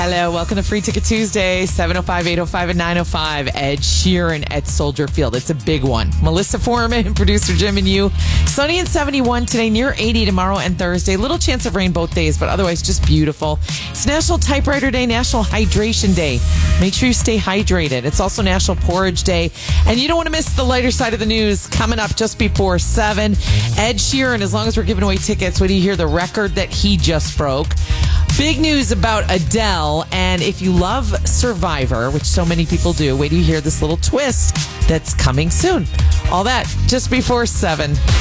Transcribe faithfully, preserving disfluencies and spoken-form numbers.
Hello, welcome to Free Ticket Tuesday, seven oh five, eight oh five, and nine oh five. Ed Sheeran at Soldier Field. It's a big one. Melissa Foreman, producer Jim and you. Sunny and seventy-one today, near eighty tomorrow and Thursday. Little chance of rain both days, but otherwise just beautiful. It's National Typewriter Day, National Hydration Day. Make sure you stay hydrated. It's also National Porridge Day. And you don't want to miss the lighter side of the news coming up just before seven. Ed Sheeran, as long as we're giving away tickets, wait till you hear the record that he just broke. Big news about Adele, and if you love Survivor, which so many people do, wait till you hear this little twist that's coming soon. All that just before seven.